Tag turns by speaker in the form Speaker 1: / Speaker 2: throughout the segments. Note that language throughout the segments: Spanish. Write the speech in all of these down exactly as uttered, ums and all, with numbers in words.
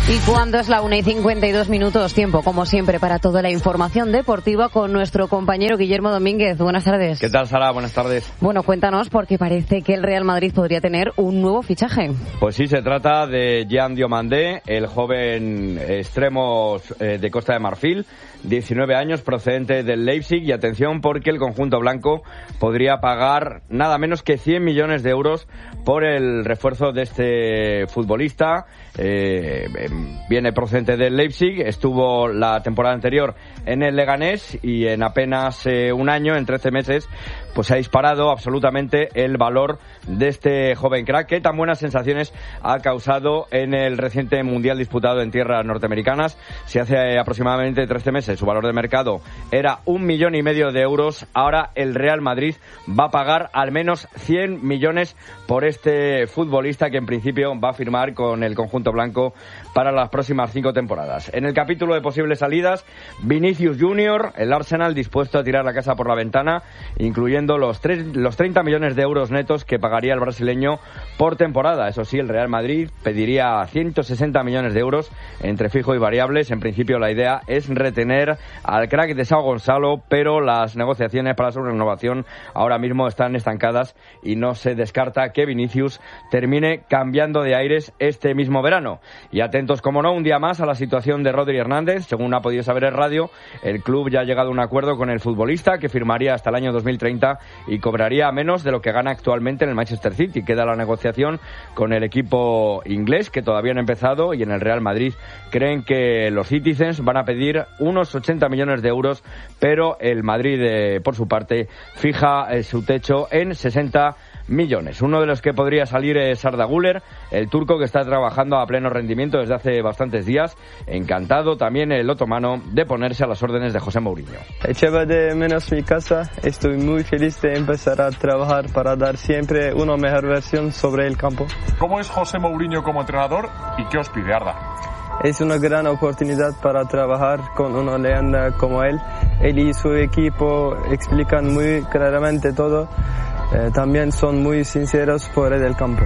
Speaker 1: Y cuando es la una y cincuenta y dos minutos, tiempo, como siempre, para toda la información deportiva con nuestro compañero Guillermo Domínguez. Buenas tardes.
Speaker 2: ¿Qué tal, Sara? Buenas tardes.
Speaker 1: Bueno, cuéntanos, porque parece que el Real Madrid podría tener un nuevo fichaje.
Speaker 2: Pues sí, se trata de Jean Diomandé, el joven extremo eh, de Costa de Marfil, diecinueve años, procedente del Leipzig. Y atención, porque el conjunto blanco podría pagar nada menos que cien millones de euros por el refuerzo de este futbolista. Eh, viene procedente del Leipzig, estuvo la temporada anterior en el Leganés y en apenas eh, un año, en trece meses, pues se ha disparado absolutamente el valor de este joven crack, que tan buenas sensaciones ha causado en el reciente mundial disputado en tierras norteamericanas. Si hace aproximadamente trece meses su valor de mercado era un millón y medio de euros, ahora el Real Madrid va a pagar al menos cien millones por este futbolista, que en principio va a firmar con el conjunto blanco para las próximas cinco temporadas. En el capítulo de posibles salidas, Vinicius Junior, el Arsenal dispuesto a tirar la casa por la ventana, incluyendo los, tres, los treinta millones de euros netos que pagaría el brasileño por temporada. Eso sí, el Real Madrid pediría ciento sesenta millones de euros entre fijo y variables. En principio la idea es retener al crack de Sao Gonzalo, pero las negociaciones para su renovación ahora mismo están estancadas y no se descarta que Vinicius termine cambiando de aires este mismo verano. Y atentos, como no, un día más a la situación de Rodri Hernández. Según ha podido saber el radio, el club ya ha llegado a un acuerdo con el futbolista, que firmaría hasta el año dos mil treinta y cobraría menos de lo que gana actualmente en el Manchester City. Queda la negociación con el equipo inglés, que todavía no ha empezado, y en el Real Madrid creen que los Citizens van a pedir unos ochenta millones de euros, pero el Madrid, eh, por su parte, fija eh, su techo en sesenta millones. Uno de los que podría salir es Arda Güler, el turco, que está trabajando a pleno rendimiento desde hace bastantes días. Encantado también el otomano de ponerse a las órdenes de José Mourinho.
Speaker 3: Echaba de menos mi casa, estoy muy feliz de empezar a trabajar para dar siempre una mejor versión sobre el campo.
Speaker 4: ¿Cómo es José Mourinho como entrenador y qué os pide, Arda?
Speaker 3: Es una gran oportunidad para trabajar con una leyenda como él. Él y su equipo explican muy claramente todo. Eh, también son muy sinceros fuera del campo.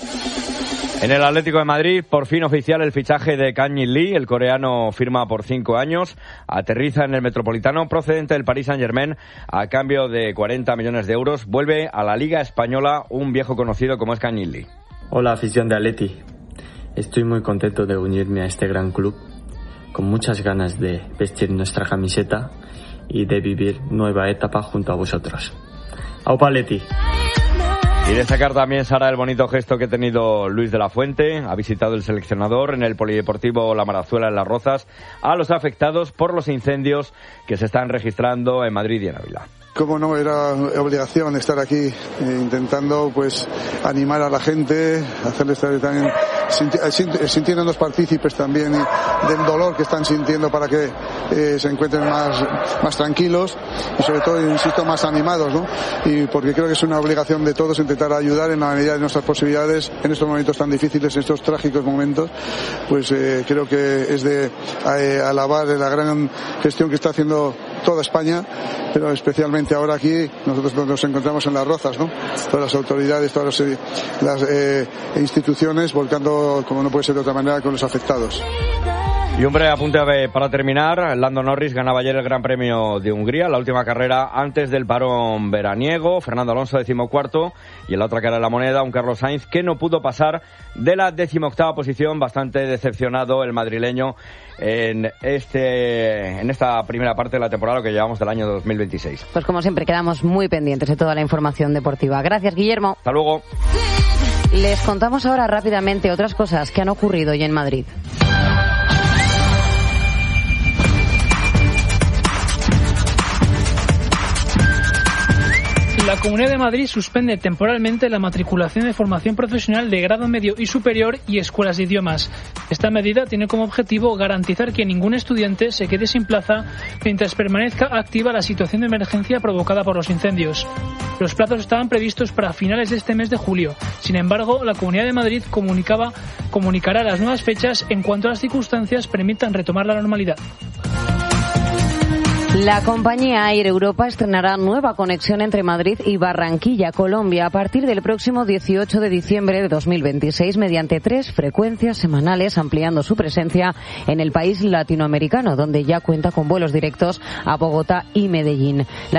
Speaker 2: En el Atlético de Madrid, por fin oficial el fichaje de Kang Min Lee. El coreano firma por cinco años, aterriza en el Metropolitano, procedente del Paris Saint-Germain, a cambio de cuarenta millones de euros. Vuelve a la Liga Española un viejo conocido como es Kang Min Lee.
Speaker 5: Hola, afición de Atleti. Estoy muy contento de unirme a este gran club, con muchas ganas de vestir nuestra camiseta y de vivir nueva etapa junto a vosotros. ¡Aupa Atleti!
Speaker 2: Y destacar también, Sara, el bonito gesto que ha tenido Luis de la Fuente. Ha visitado el seleccionador en el Polideportivo La Marazuela en Las Rozas a los afectados por los incendios que se están registrando en Madrid y en Ávila.
Speaker 6: Cómo no, era obligación estar aquí eh, intentando pues animar a la gente, hacerles estar también sinti- sintiéndonos partícipes también del dolor que están sintiendo, para que eh, se encuentren más, más tranquilos y sobre todo, insisto, más animados, ¿no? Y porque creo que es una obligación de todos intentar ayudar en la medida de nuestras posibilidades en estos momentos tan difíciles, en estos trágicos momentos. Pues eh, creo que es de eh, alabar la gran gestión que está haciendo toda España, pero especialmente ahora aquí nosotros nos encontramos en Las Rozas, ¿no? Todas las autoridades, todas las, las eh, instituciones volcando, como no puede ser de otra manera, con los afectados.
Speaker 2: Y un breve apunte para terminar. Lando Norris ganaba ayer el Gran Premio de Hungría, la última carrera antes del parón veraniego. Fernando Alonso decimocuarto, y en la otra cara de la moneda un Carlos Sainz que no pudo pasar de la decimoctava posición. Bastante decepcionado el madrileño en este en esta primera parte de la temporada que llevamos del año dos mil veintiséis.
Speaker 1: Pues como siempre quedamos muy pendientes de toda la información deportiva. Gracias, Guillermo.
Speaker 2: Hasta luego.
Speaker 1: Les contamos ahora rápidamente otras cosas que han ocurrido hoy en Madrid.
Speaker 7: La Comunidad de Madrid suspende temporalmente la matriculación de formación profesional de grado medio y superior y escuelas de idiomas. Esta medida tiene como objetivo garantizar que ningún estudiante se quede sin plaza mientras permanezca activa la situación de emergencia provocada por los incendios. Los plazos estaban previstos para finales de este mes de julio. Sin embargo, la Comunidad de Madrid comunicaba, comunicará las nuevas fechas en cuanto las circunstancias permitan retomar la normalidad.
Speaker 1: La compañía Air Europa estrenará nueva conexión entre Madrid y Barranquilla, Colombia, a partir del próximo dieciocho de diciembre de dos mil veintiséis mediante tres frecuencias semanales, ampliando su presencia en el país latinoamericano, donde ya cuenta con vuelos directos a Bogotá y Medellín. La